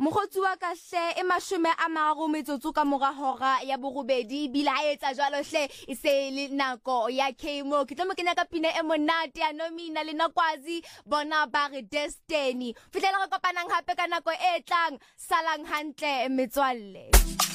Mokgotsi wa ka hle e 30 metsotso ka mora hora ya borobedi bila a etsa jwalo hle e se le nako ya Kmo ke tlo mo kenya ka pina e monate ya Nomina le Nakwazi bona ba re Destiny fitlela re kopanang hape ka nako e tlang salang hantle metswalle.